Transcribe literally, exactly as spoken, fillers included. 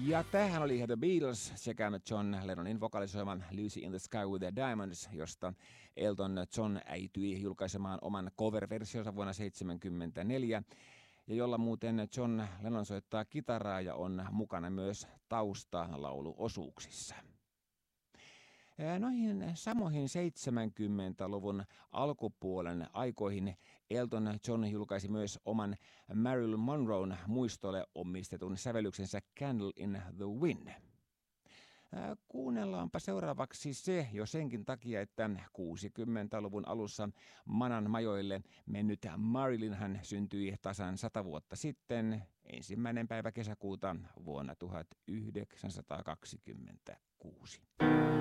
Ja tämähän oli The Beatles sekä John Lennonin vokalisoiman Lucy in the Sky with the Diamonds, josta Elton John äityi julkaisemaan oman cover-versionsa vuonna tuhatyhdeksänsataaseitsemänkymmentäneljä, ja jolla muuten John Lennon soittaa kitaraa ja on mukana myös taustalauluosuuksissa. Noihin samoihin seitsemänkymmentäluvun alkupuolen aikoihin Elton John julkaisi myös oman Marilyn Monroen muistolle omistetun sävellyksensä Candle in the Wind. Kuunnellaanpa seuraavaksi se jo senkin takia, että kuusikymmentäluvun alussa Manan majoille mennyt Marilyn hän syntyi tasan sata vuotta sitten, ensimmäinen päivä kesäkuuta vuonna tuhatyhdeksänsataakaksikymmentäkuusi.